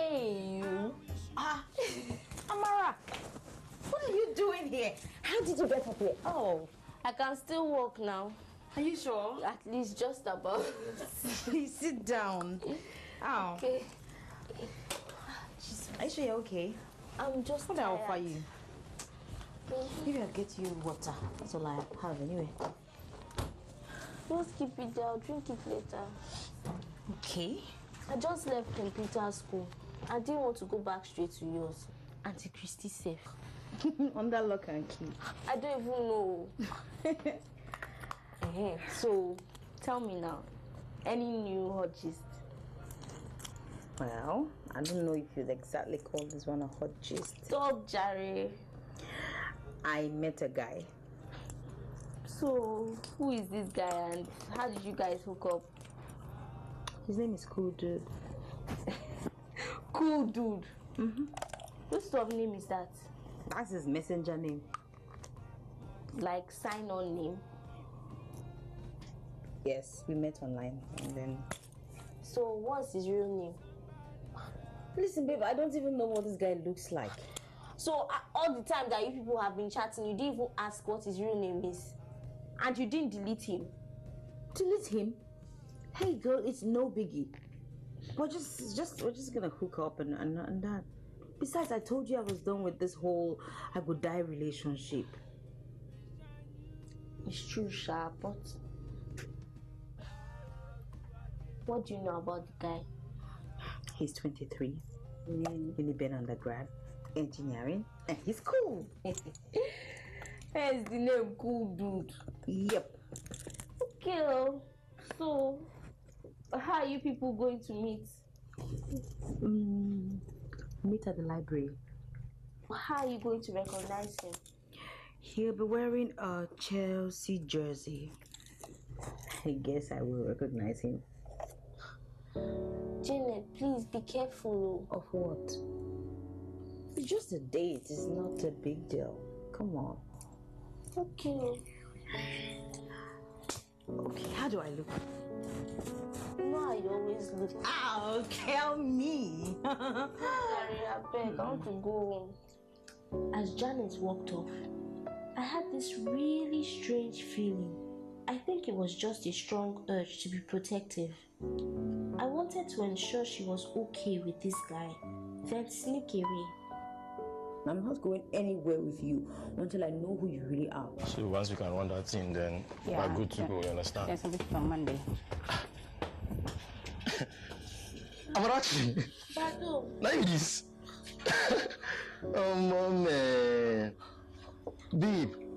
Hey, you. Amara, what are you doing here? How did you get up here? Oh, I can still walk now. Are you sure? At least just about. Please sit down. Oh. Okay. Are you sure you're okay? I'm just What tired. I'll offer you? Maybe I'll get you water. That's all I have anyway. Just keep it there. I'll drink it later. Okay. I just left computer school. I didn't want to go back straight to yours. Auntie Christy safe. Under lock and key. I don't even know. So, tell me now. Any new hot gist? Well, I don't know if you'd exactly call this one a hot gist. Stop, Jerry. I met a guy. So, who is this guy and how did you guys hook up? His name is Cool Dude. Cool Dude? What sort of name is that? That's his messenger name. Like sign-on name? Yes, we met online and then... So, what's his real name? Listen, babe, I don't even know what this guy looks like. So, all the time that you people have been chatting, you didn't even ask what his real name is? And you didn't delete him? Delete him? Hey girl, it's no biggie. We're just gonna hook up and that. Besides, I told you I was done with this whole I would die relationship. It's true, Sha, but what do you know about the guy? He's 23. Really been undergrad, engineering, and he's cool. Hence the name Cool Dude. Yep. Okay, so how are you people going to meet? Meet at the library. How are you going to recognize him? He'll be wearing a Chelsea jersey. I guess I will recognize him. Janet, please be careful. Of what? It's just a date. It's not a big deal. Come on. Okay. Okay, how do I look? You know how you always look. Ow, tell me. Sorry, I beg, I want to go home. As Janet walked off, I had this really strange feeling. I think it was just a strong urge to be protective. I wanted to ensure she was okay with this guy, then sneak away. I'm not going anywhere with you until I know who you really are. So once we can run that thing, then we're good to go, you understand? There's a bit on Monday. Amarachi! Bado. Ladies! Oh, man. Babe,